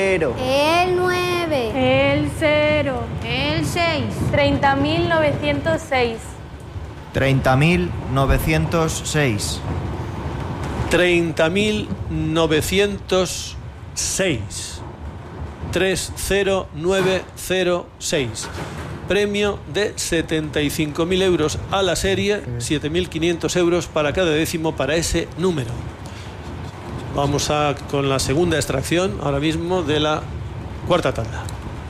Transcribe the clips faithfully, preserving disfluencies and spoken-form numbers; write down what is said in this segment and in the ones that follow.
cero. El nueve. El cero. El seis. treinta mil novecientos seis. treinta mil novecientos seis. treinta mil novecientos seis. tres cero nueve cero seis. Premio de setenta y cinco mil euros a la serie, siete mil quinientos euros para cada décimo para ese número. Vamos a con la segunda extracción ahora mismo de la cuarta tanda.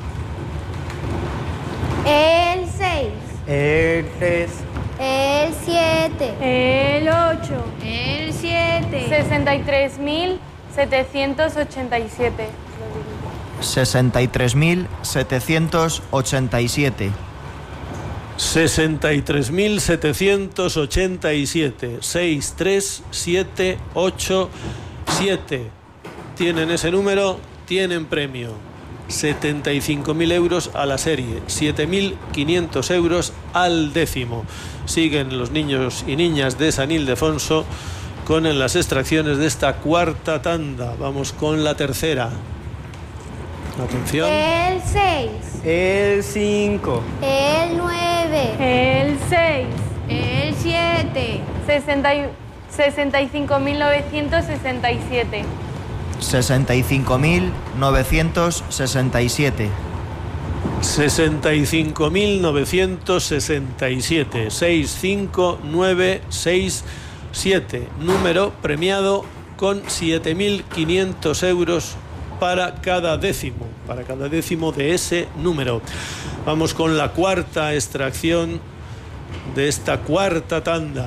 El seis. El tres. El siete. El ocho. El siete. sesenta y tres mil setecientos ochenta y siete. sesenta y tres mil setecientos ochenta y siete. sesenta y tres mil setecientos ochenta y siete. seis tres siete ocho siete. Tienen ese número, tienen premio. setenta y cinco mil euros a la serie, siete mil quinientos euros al décimo. Siguen los niños y niñas de San Ildefonso con las extracciones de esta cuarta tanda. Vamos con la tercera. Atención. El seis. El cinco. El nueve. El seis. El siete. sesenta y cinco mil novecientos sesenta y siete. sesenta y cinco mil novecientos sesenta y siete. sesenta y cinco mil novecientos sesenta y siete. seis cinco nueve seis siete. Número premiado con siete mil quinientos euros para cada décimo, para cada décimo de ese número. Vamos con la cuarta extracción de esta cuarta tanda.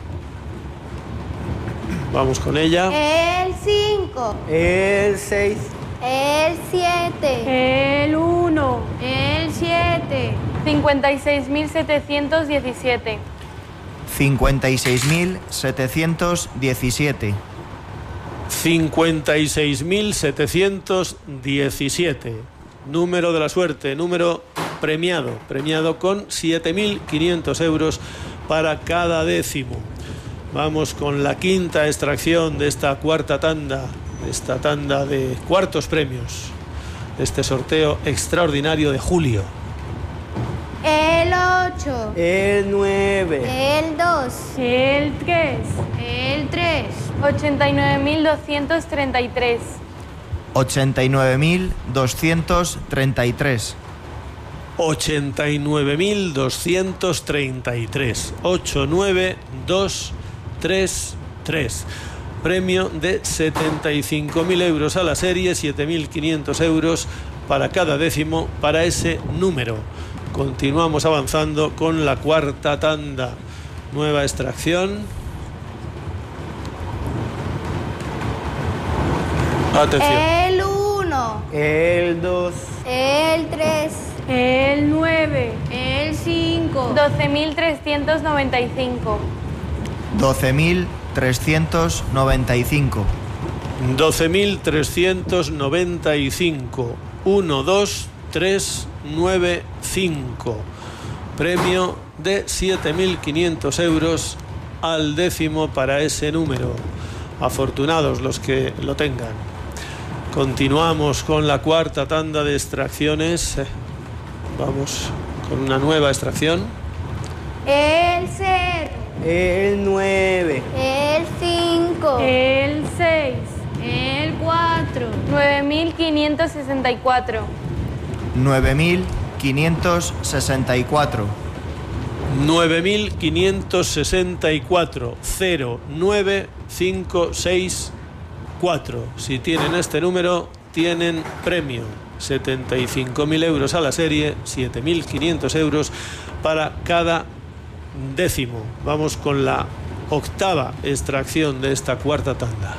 Vamos con ella. El cinco. El seis. El siete. El uno. El siete. cincuenta y seis mil setecientos diecisiete. cincuenta y seis mil setecientos diecisiete. cincuenta y seis mil setecientos diecisiete. Número de la suerte, número premiado, premiado con siete mil quinientos euros para cada décimo. Vamos con la quinta extracción de esta cuarta tanda, de esta tanda de cuartos premios, de este sorteo extraordinario de julio. El ocho. El nueve. El dos. El tres. El tres. ochenta y nueve mil doscientos treinta y tres. ochenta y nueve mil doscientos treinta y tres. ochenta y nueve mil doscientos treinta y tres. ocho nueve dos tres tres. Premio de setenta y cinco mil euros a la serie, siete mil quinientos euros para cada décimo para ese número. Continuamos avanzando con la cuarta tanda. Nueva extracción. Atención. El uno. El dos. El tres. El nueve. El cinco. doce mil trescientos noventa y cinco. doce mil trescientos noventa y cinco. doce mil trescientos noventa y cinco. uno dos tres nueve cinco. Premio de siete mil quinientos euros al décimo para ese número. Afortunados los que lo tengan. Continuamos con la cuarta tanda de extracciones. Vamos con una nueva extracción. El cero. El nueve. El cinco. El seis. El cuatro. nueve mil quinientos sesenta y cuatro. nueve mil quinientos sesenta y cuatro. nueve mil quinientos sesenta y cuatro. cero nueve cinco seis cuatro. Si tienen este número, tienen premio. setenta y cinco mil euros a la serie, siete mil quinientos euros para cada décimo. Vamos con la octava extracción de esta cuarta tanda.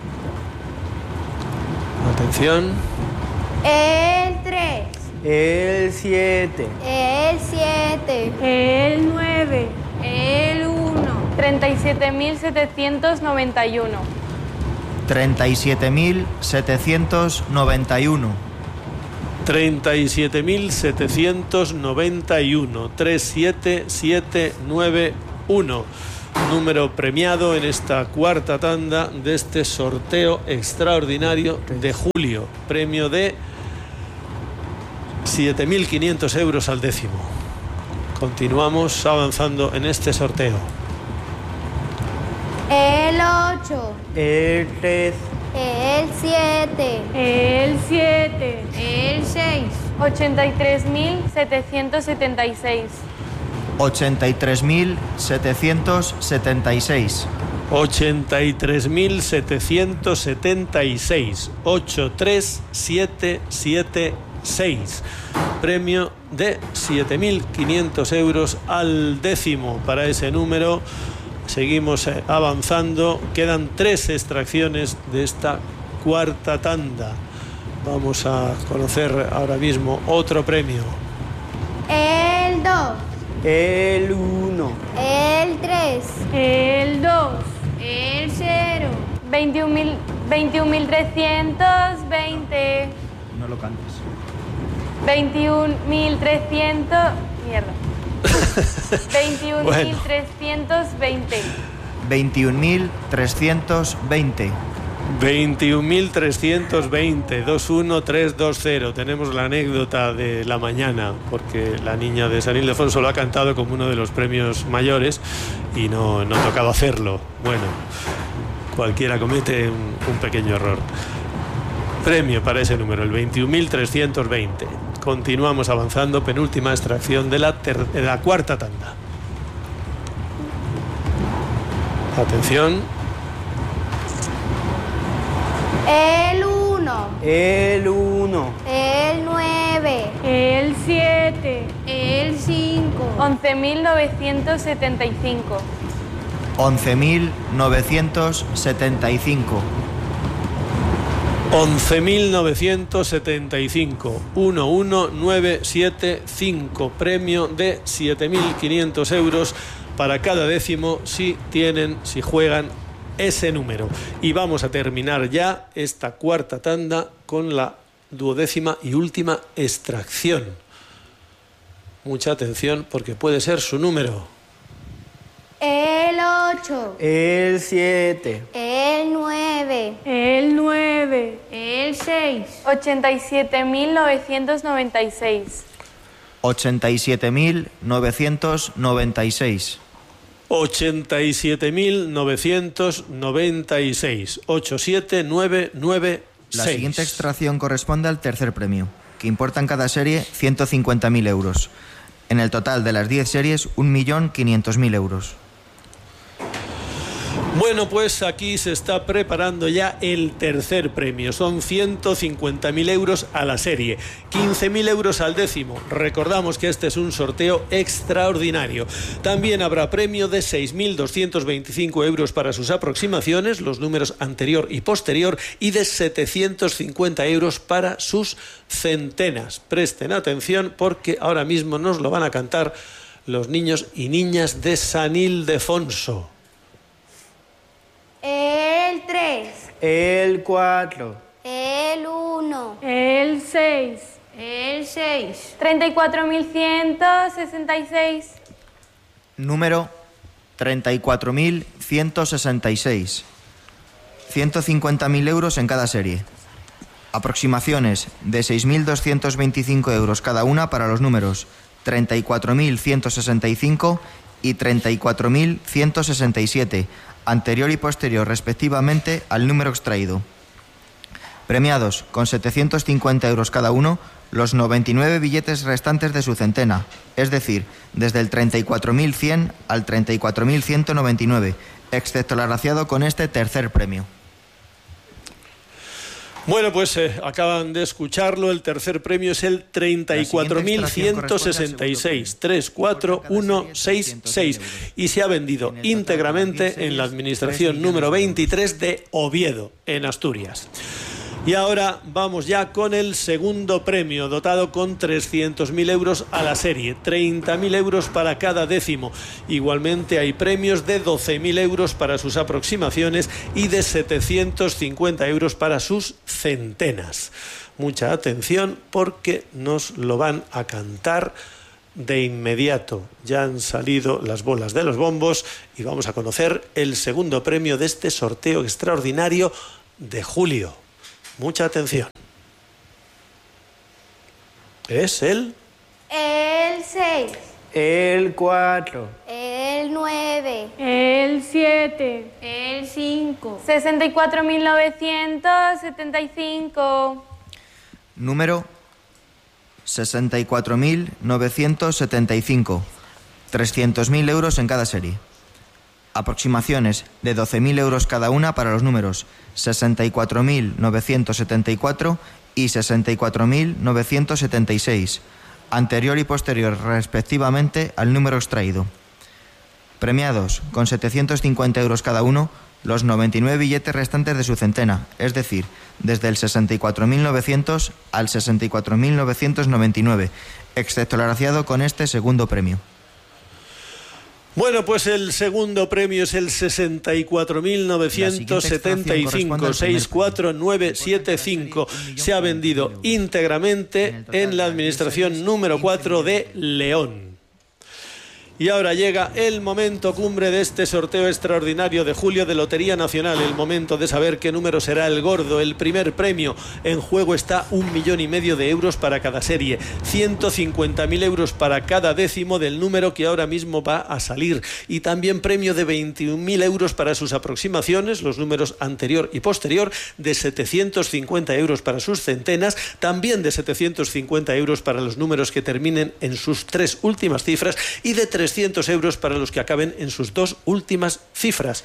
Atención. El tres. El siete. El siete. El nueve. El uno. treinta y siete mil setecientos noventa y uno. treinta y siete mil setecientos noventa y uno. treinta y siete mil setecientos noventa y uno. tres siete siete nueve uno. número premiado en esta cuarta tanda de este sorteo extraordinario de julio. Premio de siete mil quinientos euros al décimo. Continuamos avanzando en este sorteo. El ocho. El tres. El siete. El siete. El seis. ochenta y tres mil setecientos setenta y seis. ochenta y tres mil setecientos setenta y seis. ochenta y tres mil setecientos setenta y seis. ocho tres siete siete seis. Premio de siete mil quinientos euros al décimo para ese número. Seguimos avanzando. Quedan tres extracciones de esta cuarta tanda. Vamos a conocer ahora mismo otro premio. El dos. El uno. El tres. El dos. El cero. veintiún mil trescientos veinte. No lo cantes. veintiún mil trescientos. Mierda. veintiún mil trescientos veinte. veintiún mil trescientos veinte. veintiún mil trescientos veinte. dos uno tres dos cero. Tenemos la anécdota de la mañana, porque la niña de San Ildefonso lo ha cantado como uno de los premios mayores y no, no tocaba hacerlo. Bueno, cualquiera comete un, un pequeño error. Premio para ese número, el veintiún mil trescientos veinte. Continuamos avanzando, penúltima extracción de la, ter- de la cuarta tanda. Atención. El uno. El uno. El nueve. El siete. El cinco. once mil novecientos setenta y cinco. once mil novecientos setenta y cinco. once mil novecientos setenta y cinco. uno uno nueve siete cinco. Premio de siete mil quinientos euros para cada décimo si tienen, si juegan ese número. Y vamos a terminar ya esta cuarta tanda con la duodécima y última extracción. Mucha atención porque puede ser su número. El ocho. El siete. El nueve. El nueve. El seis. ochenta y siete mil novecientos noventa y seis. ochenta y siete mil novecientos noventa y seis. ochenta y siete mil novecientos noventa y seis. ocho siete nueve nueve seis. La siguiente extracción corresponde al tercer premio, que importa en cada serie ciento cincuenta mil euros. En el total de las diez series, un millón quinientos mil euros. Bueno, pues aquí se está preparando ya el tercer premio. Son ciento cincuenta mil euros a la serie, quince mil euros al décimo. Recordamos que este es un sorteo extraordinario. También habrá premio de seis mil doscientos veinticinco euros para sus aproximaciones, los números anterior y posterior, y de setecientos cincuenta euros para sus centenas. Presten atención porque ahora mismo nos lo van a cantar los niños y niñas de San Ildefonso. El tres. El cuatro. El uno. El seis. El seis. treinta y cuatro mil ciento sesenta y seis. Número treinta y cuatro mil ciento sesenta y seis. ciento cincuenta mil euros en cada serie. Aproximaciones de seis mil doscientos veinticinco euros cada una para los números treinta y cuatro mil ciento sesenta y cinco y treinta y cuatro mil ciento sesenta y siete, anterior y posterior respectivamente al número extraído. Premiados con setecientos cincuenta euros cada uno los noventa y nueve billetes restantes de su centena, es decir, desde el treinta y cuatro mil cien al treinta y cuatro mil ciento noventa y nueve, excepto el agraciado con este tercer premio. Bueno, pues eh, acaban de escucharlo. El tercer premio es el treinta y cuatro mil ciento sesenta y seis, tres cuatro uno seis seis, y se ha vendido íntegramente en la administración número veintitrés de Oviedo, en Asturias. Y ahora vamos ya con el segundo premio, dotado con trescientos mil euros a la serie, treinta mil euros para cada décimo. Igualmente hay premios de doce mil euros para sus aproximaciones y de setecientos cincuenta euros para sus centenas. Mucha atención porque nos lo van a cantar de inmediato. Ya han salido las bolas de los bombos y vamos a conocer el segundo premio de este sorteo extraordinario de julio. Mucha atención. Es el... El seis. El cuatro. El nueve. El siete. El cinco. sesenta y cuatro mil novecientos setenta y cinco. Número sesenta y cuatro mil novecientos setenta y cinco. trescientos mil euros en cada serie. Aproximaciones de doce mil euros cada una para los números sesenta y cuatro mil novecientos setenta y cuatro y sesenta y cuatro mil novecientos setenta y seis, anterior y posterior respectivamente al número extraído. Premiados con setecientos cincuenta euros cada uno los noventa y nueve billetes restantes de su centena, es decir, desde el sesenta y cuatro mil novecientos al sesenta y cuatro mil novecientos noventa y nueve, excepto el agraciado con este segundo premio. Bueno, pues el segundo premio es el sesenta y cuatro mil novecientos setenta y cinco, seis cuatro nueve siete cinco. Se ha vendido íntegramente en la administración número cuatro de León. Y ahora llega el momento cumbre de este sorteo extraordinario de julio de Lotería Nacional. El momento de saber qué número será el gordo, el primer premio. En juego está un millón y medio de euros para cada serie, ciento cincuenta mil euros para cada décimo del número que ahora mismo va a salir. Y también premio de veintiún mil euros para sus aproximaciones, los números anterior y posterior, de setecientos cincuenta euros para sus centenas, también de setecientos cincuenta euros para los números que terminen en sus tres últimas cifras y de trescientos euros para los que acaben en sus dos últimas cifras.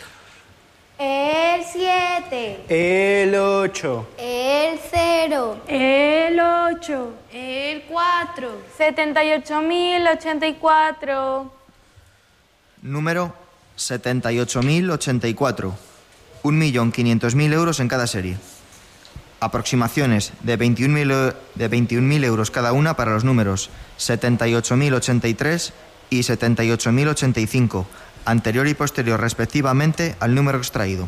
El siete. El ocho. El cero. El ocho. El cuatro. setenta y ocho mil ochenta y cuatro. Número setenta y ocho mil ochenta y cuatro. un millón quinientos mil euros en cada serie. Aproximaciones de veintiún mil euros cada una para los números setenta y ocho mil ochenta y tres y setenta y ocho mil ochenta y cinco, anterior y posterior respectivamente al número extraído.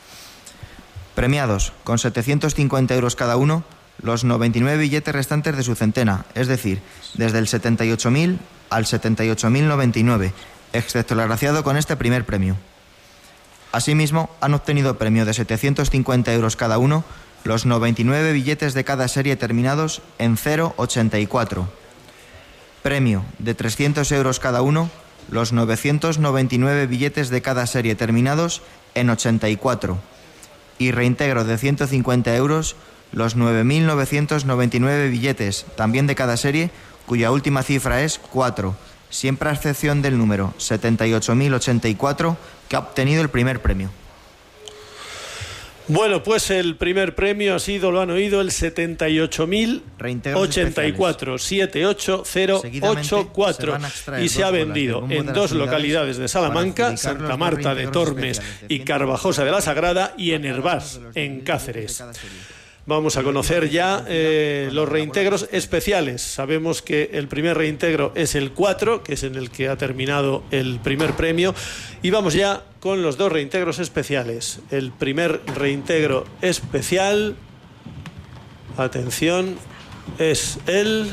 Premiados con setecientos cincuenta euros cada uno los noventa y nueve billetes restantes de su centena, es decir, desde el setenta y ocho mil al setenta y ocho mil noventa y nueve, excepto el agraciado con este primer premio. Asimismo, han obtenido premio de setecientos cincuenta euros cada uno los noventa y nueve billetes de cada serie terminados en cero ochenta y cuatro. Premio de trescientos euros cada uno los novecientos noventa y nueve billetes de cada serie terminados en ochenta y cuatro. Y reintegro de ciento cincuenta euros los nueve mil novecientos noventa y nueve billetes, también de cada serie, cuya última cifra es cuatro, siempre a excepción del número setenta y ocho mil ochenta y cuatro, que ha obtenido el primer premio. Bueno, pues el primer premio ha sido, lo han oído, el setenta y ocho mil ochenta y cuatro, setenta y ocho mil ochenta y cuatro, y se ha vendido en dos localidades de Salamanca, Santa Marta de Tormes y Carvajosa de la Sagrada, y en Hervás, en Cáceres. Vamos a conocer ya eh, los reintegros especiales. Sabemos que el primer reintegro es el cuatro, que es en el que ha terminado el primer premio. Y vamos ya con los dos reintegros especiales. El primer reintegro especial, atención, es el...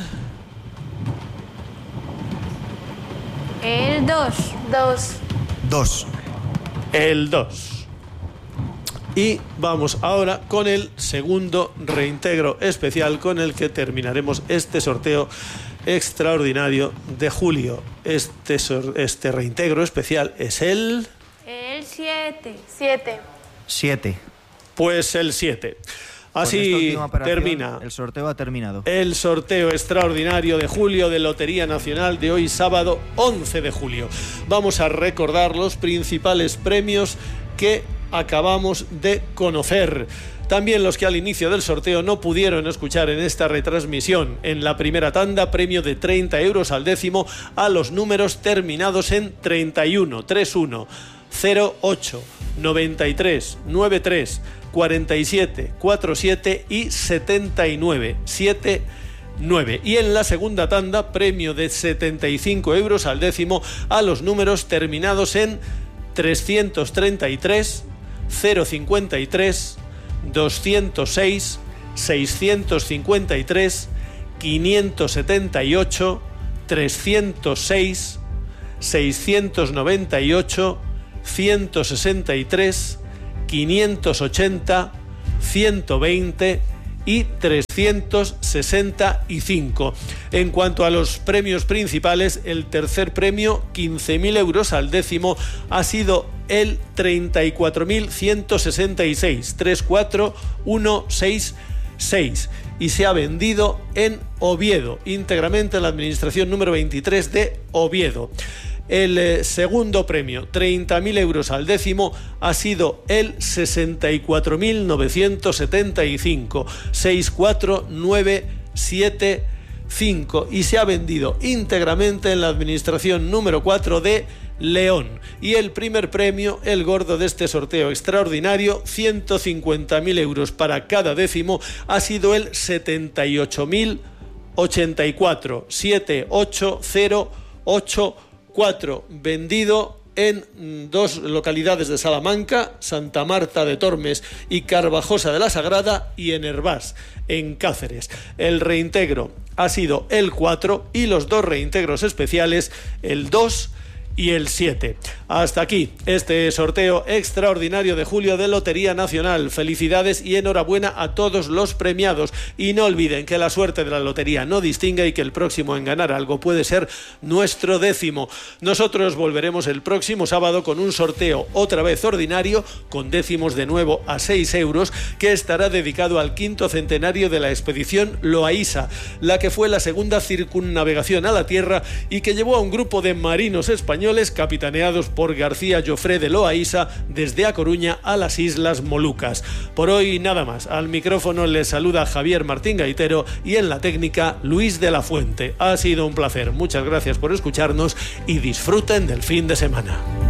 El dos. Dos. Dos. El dos. Y vamos ahora con el segundo reintegro especial con el que terminaremos este sorteo extraordinario de julio. Este, este reintegro especial es el... El siete. Siete. Siete. Pues el siete. Así termina. El sorteo ha terminado. El sorteo extraordinario de julio de Lotería Nacional de hoy sábado once de julio. Vamos a recordar los principales premios que acabamos de conocer. También los que al inicio del sorteo no pudieron escuchar en esta retransmisión. En la primera tanda, premio de treinta euros al décimo a los números terminados en treinta y uno, treinta y uno, cero ocho, noventa y tres, noventa y tres, cuarenta y siete, cuarenta y siete y setenta y nueve, setenta y nueve. Y en la segunda tanda, premio de setenta y cinco euros al décimo a los números terminados en trescientos treinta y tres, cero cincuenta y tres, doscientos seis, seiscientos cincuenta y tres, quinientos setenta y ocho, trescientos seis, seiscientos noventa y ocho, ciento sesenta y tres, quinientos ochenta, ciento veinte y trescientos sesenta y cinco. En cuanto a los premios principales, el tercer premio, quince mil euros al décimo, ha sido el treinta y cuatro mil ciento sesenta y seis, tres cuatro uno seis seis, y se ha vendido en Oviedo, íntegramente en la administración número veintitrés de Oviedo. El eh, segundo premio, treinta mil euros al décimo, ha sido el sesenta y cuatro mil novecientos setenta y cinco, seis cuatro nueve siete cinco, y se ha vendido íntegramente en la administración número cuatro de León. Y el primer premio, el gordo de este sorteo extraordinario, ciento cincuenta mil euros para cada décimo, ha sido el setenta y ocho mil ochenta y cuatro, siete ocho cero ocho cuatro, vendido en dos localidades de Salamanca, Santa Marta de Tormes y Carvajosa de la Sagrada, y en Hervás, en Cáceres. El reintegro ha sido el cuatro y los dos reintegros especiales, el dos y el siete. Hasta aquí este sorteo extraordinario de julio de Lotería Nacional. Felicidades y enhorabuena a todos los premiados. Y no olviden que la suerte de la lotería no distingue y que el próximo en ganar algo puede ser nuestro décimo. Nosotros volveremos el próximo sábado con un sorteo otra vez ordinario, con décimos de nuevo a seis euros, que estará dedicado al quinto centenario de la expedición Loaísa, la que fue la segunda circunnavegación a la Tierra y que llevó a un grupo de marinos españoles capitaneados por García Jofré de Loaísa desde A Coruña a las Islas Molucas. Por hoy nada más. Al micrófono les saluda Javier Martín Gaitero y en la técnica Luis de la Fuente. Ha sido un placer. Muchas gracias por escucharnos y disfruten del fin de semana.